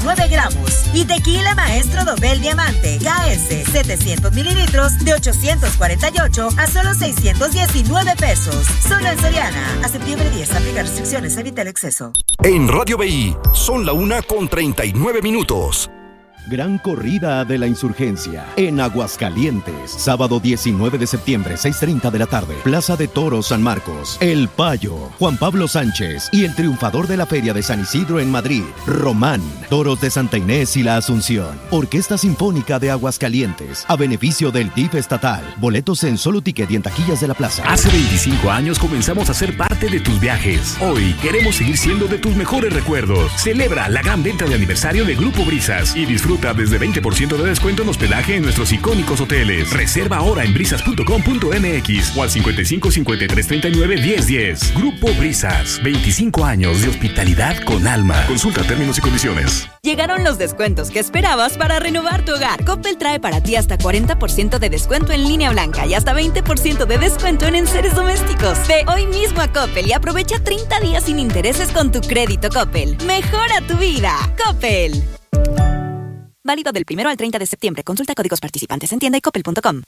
99 gramos. Y tequila Maestro Dobel Diamante KS 700 mililitros de 848 a solo 619 pesos. Solo en Soriana. A septiembre 10. Aplica restricciones. Evita el exceso. En Radio BI son la 1:39. Gran Corrida de la Insurgencia en Aguascalientes, sábado 19 de septiembre, 6:30 de la tarde, Plaza de Toros San Marcos. El Payo, Juan Pablo Sánchez y el triunfador de la Feria de San Isidro en Madrid, Román. Toros de Santa Inés y la Asunción. Orquesta Sinfónica de Aguascalientes, a beneficio del DIF estatal. Boletos en Solo Ticket y en taquillas de la plaza. Hace 25 años comenzamos a ser parte de tus viajes. Hoy queremos seguir siendo de tus mejores recuerdos. Celebra la gran venta de aniversario de Grupo Brisas y disfruta desde 20% de descuento en hospedaje en nuestros icónicos hoteles. Reserva ahora en brisas.com.mx o al 55 53 39 10 10. Grupo Brisas, 25 años de hospitalidad con alma. Consulta términos y condiciones. Llegaron los descuentos que esperabas para renovar tu hogar. Coppel trae para ti hasta 40% de descuento en línea blanca y hasta 20% de descuento en enseres domésticos. Ve hoy mismo a Coppel y aprovecha 30 días sin intereses con tu crédito Coppel. Mejora tu vida. Coppel. Válido del 1 al 30 de septiembre. Consulta códigos participantes en tienda y coppel.com.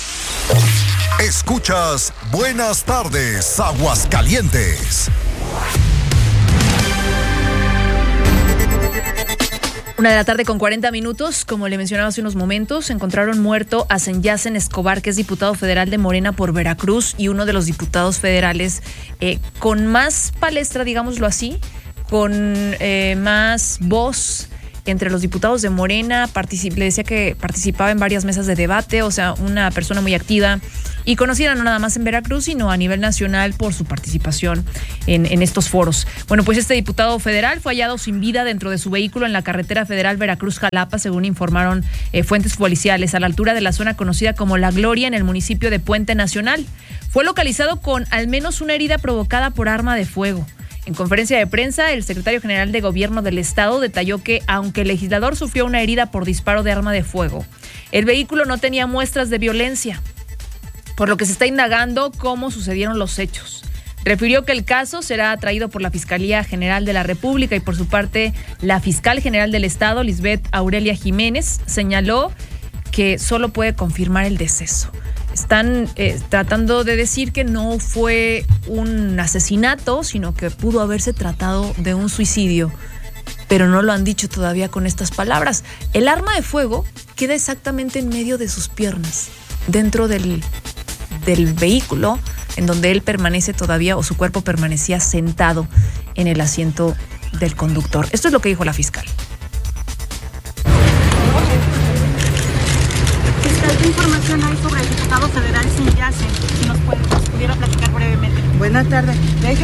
Escuchas Buenas Tardes, Aguascalientes. 1:40 p.m. Como le mencionaba hace unos momentos, encontraron muerto a Senyacen Escobar, que es diputado federal de Morena por Veracruz y uno de los diputados federales con más palestra, digámoslo así, con más voz entre los diputados de Morena. Le decía que participaba en varias mesas de debate, o sea, una persona muy activa y conocida no nada más en Veracruz, sino a nivel nacional por su participación en estos foros. Bueno, pues este diputado federal fue hallado sin vida dentro de su vehículo en la carretera federal Veracruz-Jalapa, según informaron fuentes policiales, a la altura de la zona conocida como La Gloria, en el municipio de Puente Nacional. Fue localizado con al menos una herida provocada por arma de fuego. En conferencia de prensa, el secretario general de Gobierno del Estado detalló que, aunque el legislador sufrió una herida por disparo de arma de fuego, el vehículo no tenía muestras de violencia, por lo que se está indagando cómo sucedieron los hechos. Refirió que el caso será traído por la Fiscalía General de la República y, por su parte, la fiscal general del Estado, Lisbeth Aurelia Jiménez, señaló que solo puede confirmar el deceso. Están tratando de decir que no fue un asesinato, sino que pudo haberse tratado de un suicidio, pero no lo han dicho todavía con estas palabras. El arma de fuego queda exactamente en medio de sus piernas, dentro del vehículo, en donde él permanece todavía, o su cuerpo permanecía sentado en el asiento del conductor. Esto es lo que dijo la fiscal. ¿Qué información hay sobre el diputado federal Senyacen? Si nos pudiera platicar brevemente. Buenas tardes.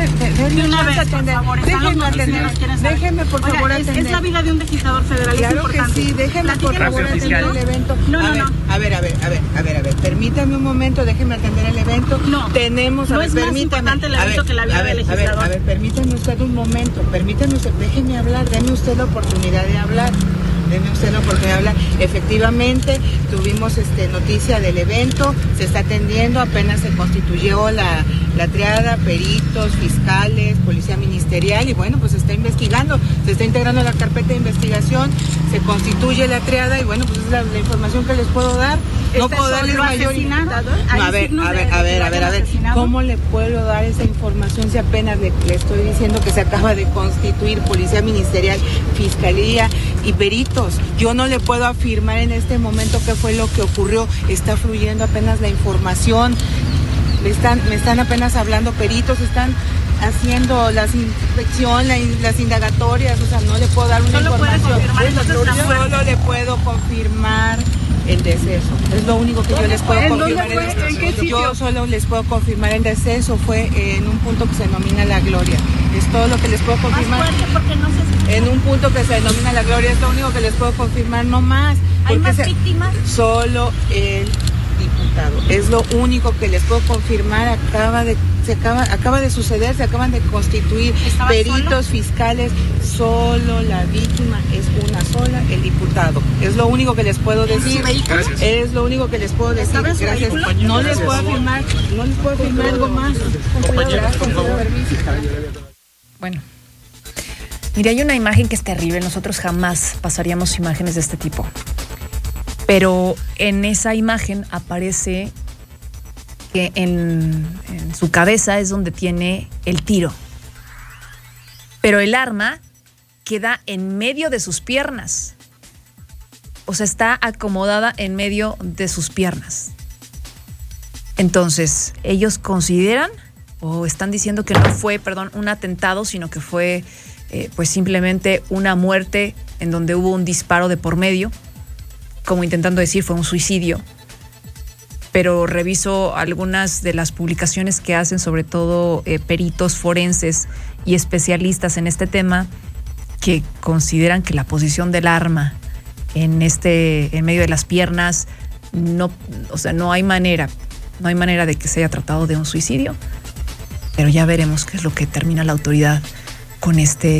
Déjeme por favor atender. Es la vida de un legislador federal, claro, es importante. Que sí, déjeme por favor atender el evento. No. A ver, permítame un momento, déjeme atender el evento. No. Tenemos, no es más importante el evento que la vida del legislador. A ver, permítame usted un momento, déjeme hablar, deme usted la oportunidad de hablar. Efectivamente, tuvimos noticia del evento, se está atendiendo, apenas se constituyó la triada, peritos, fiscales, policía ministerial, y bueno, pues se está investigando, se está integrando la carpeta de investigación, se constituye la triada, y bueno, pues es la información que les puedo dar. No puedo darles mayor. A ver, ¿cómo le puedo dar esa información si apenas le estoy diciendo que se acaba de constituir policía ministerial, fiscalía y peritos? Yo no le puedo afirmar en este momento qué fue lo que ocurrió, está fluyendo apenas la información, me están apenas hablando peritos, están haciendo las inspecciones, las indagatorias, o sea, no le puedo dar una información. Solo le puedo confirmar el deceso. Es lo único que yo les puedo confirmar. Yo solo les puedo confirmar el deceso. Fue en un punto que se denomina La Gloria. Es todo lo que les puedo confirmar. Más fuerte porque no se... En un punto que se denomina La Gloria es lo único que les puedo confirmar, no más. ¿Hay más víctimas? Solo el diputado. Es lo único que les puedo confirmar. Acaba de suceder, se acaban de constituir peritos fiscales. Solo la víctima es una sola, el diputado. Es lo único que les puedo decir. Es lo único que les puedo decir. Gracias. No les puedo afirmar algo más. Bueno, Mira, hay una imagen que es terrible. Nosotros jamás pasaríamos imágenes de este tipo. Pero en esa imagen aparece que en su cabeza es donde tiene el tiro. Pero el arma queda en medio de sus piernas. O sea, está acomodada en medio de sus piernas. Entonces, ellos consideran o están diciendo que no fue, un atentado, sino que fue pues simplemente una muerte en donde hubo un disparo de por medio, como intentando decir fue un suicidio. Pero reviso algunas de las publicaciones que hacen, sobre todo peritos forenses y especialistas en este tema, que consideran que la posición del arma en medio de las piernas no hay manera de que se haya tratado de un suicidio. Pero ya veremos qué es lo que termina la autoridad con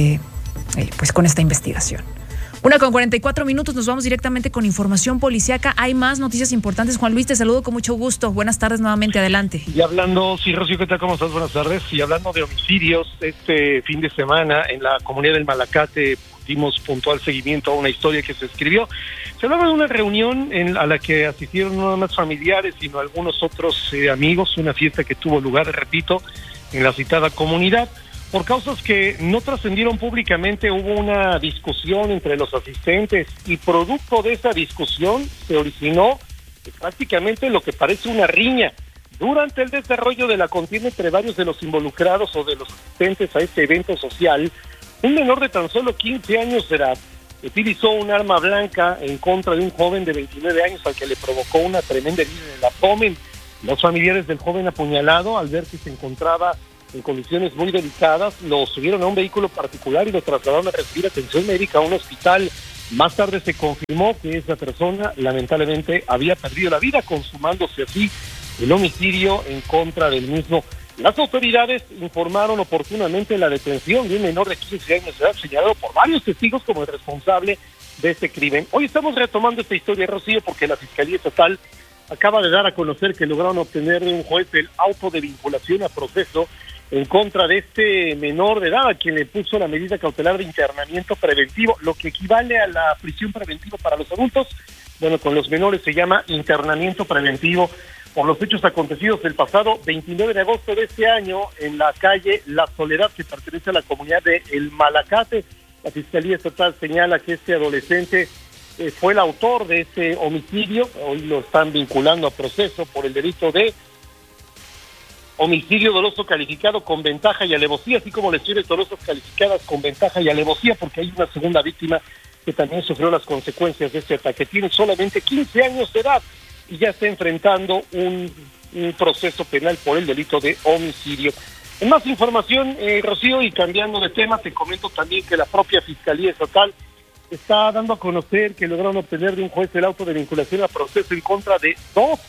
con esta investigación. 1:44, nos vamos directamente con información policíaca. Hay más noticias importantes. Juan Luis, te saludo con mucho gusto. Buenas tardes nuevamente, adelante. Y hablando, sí, Rocío, ¿qué tal? ¿Cómo estás? Buenas tardes. Y hablando de homicidios, este fin de semana en la comunidad del Malacate dimos puntual seguimiento a una historia que se escribió. Se hablaba de una reunión a la que asistieron no nada más familiares, sino algunos otros amigos, una fiesta que tuvo lugar, repito, en la citada comunidad. Por causas que no trascendieron públicamente, hubo una discusión entre los asistentes y producto de esa discusión se originó prácticamente lo que parece una riña. Durante el desarrollo de la contienda entre varios de los involucrados o de los asistentes a este evento social, un menor de tan solo 15 años de edad utilizó un arma blanca en contra de un joven de 29 años al que le provocó una tremenda herida en el abdomen. Los familiares del joven apuñalado, al ver que se encontraba en condiciones muy delicadas, lo subieron a un vehículo particular y lo trasladaron a recibir atención médica a un hospital. Más tarde se confirmó que esa persona lamentablemente había perdido la vida, consumándose así el homicidio en contra del mismo. Las autoridades informaron oportunamente la detención de un menor de 15 años de edad señalado por varios testigos como el responsable de este crimen. Hoy estamos retomando esta historia, Rocío, porque la Fiscalía Estatal acaba de dar a conocer que lograron obtener de un juez el auto de vinculación a proceso en contra de este menor de edad, a quien le puso la medida cautelar de internamiento preventivo, lo que equivale a la prisión preventiva para los adultos. Bueno, con los menores se llama internamiento preventivo por los hechos acontecidos el pasado 29 de agosto de este año en la calle La Soledad, que pertenece a la comunidad de El Malacate. La Fiscalía Estatal señala que este adolescente fue el autor de ese homicidio. Hoy lo están vinculando a proceso por el delito de homicidio doloso calificado con ventaja y alevosía, así como lesiones dolosas calificadas con ventaja y alevosía, porque hay una segunda víctima que también sufrió las consecuencias de este ataque. Tiene solamente 15 años de edad y ya está enfrentando un proceso penal por el delito de homicidio. En más información, Rocío, y cambiando de tema, te comento también que la propia Fiscalía Estatal está dando a conocer que lograron obtener de un juez el auto de vinculación a proceso en contra de 2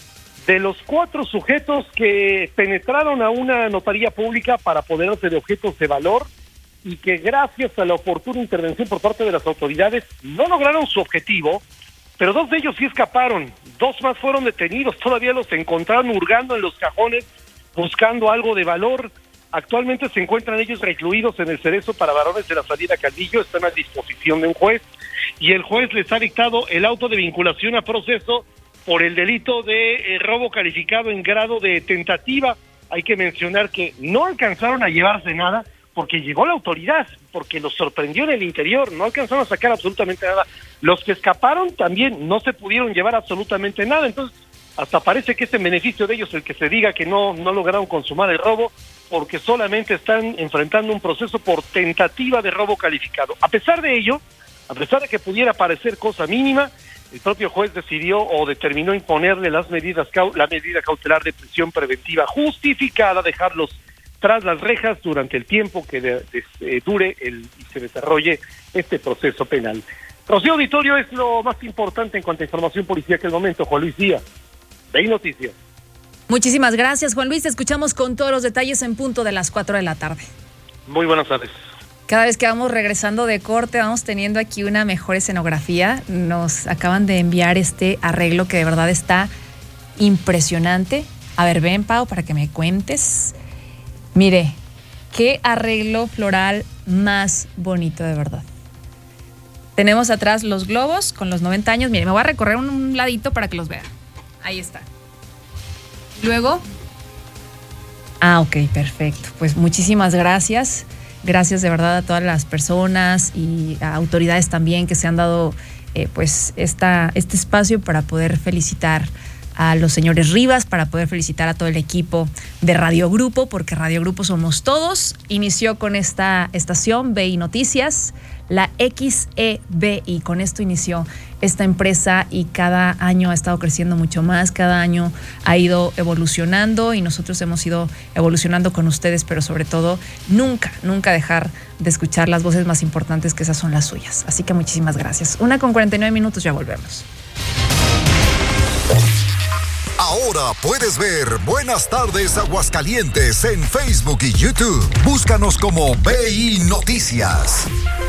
de los 4 sujetos que penetraron a una notaría pública para apoderarse de objetos de valor y que gracias a la oportuna intervención por parte de las autoridades no lograron su objetivo, pero 2 de ellos sí escaparon, 2 más fueron detenidos, todavía los encontraron hurgando en los cajones buscando algo de valor. Actualmente se encuentran ellos recluidos en el Cerezo para Varones de la Salida Calvillo, están a disposición de un juez y el juez les ha dictado el auto de vinculación a proceso por el delito de robo calificado en grado de tentativa. Hay que mencionar que no alcanzaron a llevarse nada porque llegó la autoridad, porque los sorprendió en el interior, no alcanzaron a sacar absolutamente nada. Los que escaparon también no se pudieron llevar absolutamente nada, entonces hasta parece que es en beneficio de ellos el que se diga que no lograron consumar el robo, porque solamente están enfrentando un proceso por tentativa de robo calificado. A pesar de ello, a pesar de que pudiera parecer cosa mínima, el propio juez decidió o determinó imponerle la medida cautelar de prisión preventiva justificada, dejarlos tras las rejas durante el tiempo que dure y se desarrolle este proceso penal. Rocío, auditorio, es lo más importante en cuanto a información policíaca del momento. Juan Luis Díaz, de Noticias. Muchísimas gracias, Juan Luis. Te escuchamos con todos los detalles en punto de las 4 de la tarde. Muy buenas tardes. Cada vez que vamos regresando de corte, vamos teniendo aquí una mejor escenografía. Nos acaban de enviar este arreglo que de verdad está impresionante. A ver, ven, Pau, para que me cuentes. Mire, qué arreglo floral más bonito, de verdad. Tenemos atrás los globos con los 90 años. Miren, me voy a recorrer un ladito para que los vean. Ahí está. Luego... ok, perfecto. Pues muchísimas gracias. Gracias de verdad a todas las personas y a autoridades también que se han dado pues este espacio para poder felicitar a los señores Rivas, para poder felicitar a todo el equipo de Radio Grupo, porque Radio Grupo somos todos. Inició con esta estación BI Noticias, la XEBI. Con esto inició esta empresa y cada año ha estado creciendo mucho más, cada año ha ido evolucionando y nosotros hemos ido evolucionando con ustedes, pero sobre todo nunca dejar de escuchar las voces más importantes, que esas son las suyas. Así que muchísimas gracias. 1:49, ya volvemos. Ahora puedes ver Buenas Tardes Aguascalientes en Facebook y YouTube. Búscanos como BI Noticias.